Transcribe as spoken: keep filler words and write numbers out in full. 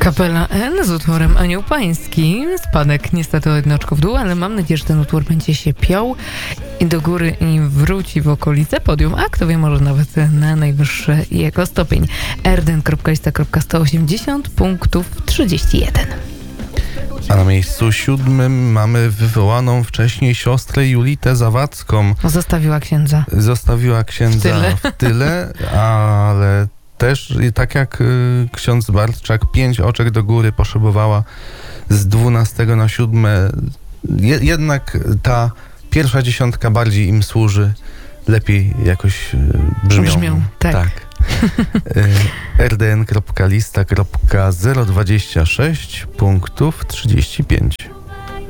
Kapela N z utworem Anioł Pański. Spadek niestety o jedno oczko w dół, ale mam nadzieję, że ten utwór będzie się piął i do góry i wróci w okolice podium, a kto wie, może nawet na najwyższy jego stopień. erden kropka lista kropka sto osiemdziesiąt punktów trzydzieści jeden. A na miejscu siódmym mamy wywołaną wcześniej siostrę Julitę Zawadzką. Zostawiła księdza. Zostawiła księdza W tyle. w tyle, ale też tak jak y, ksiądz Bartczak, pięć oczek do góry potrzebowała z dwunastego na siódme. Je, jednak ta pierwsza dziesiątka bardziej im służy, lepiej jakoś y, brzmią. Brzmią, tak. tak. y, erden kropka lista kropka zero dwadzieścia sześć punktów trzydzieści pięć.